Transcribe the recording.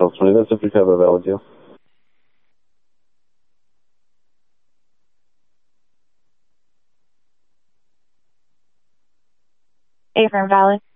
20. That's if we have a valid deal. Affirm valid.